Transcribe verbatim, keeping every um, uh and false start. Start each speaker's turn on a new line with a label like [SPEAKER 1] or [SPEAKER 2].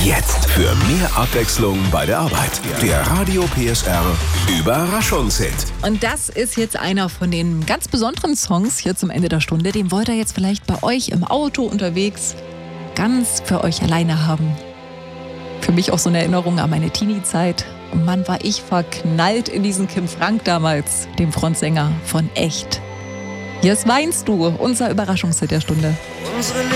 [SPEAKER 1] Jetzt für mehr Abwechslung bei der Arbeit. Der Radio P S R Überraschungshit.
[SPEAKER 2] Und das ist jetzt einer von den ganz besonderen Songs hier zum Ende der Stunde. Den wollt ihr jetzt vielleicht bei euch im Auto unterwegs ganz für euch alleine haben. Für mich auch so eine Erinnerung an meine Teenie-Zeit. Und Mann, war ich verknallt in diesen Kim Frank damals, dem Frontsänger von Echt. Hier ist Weinst du, unser Überraschungshit der Stunde.
[SPEAKER 3] Unsere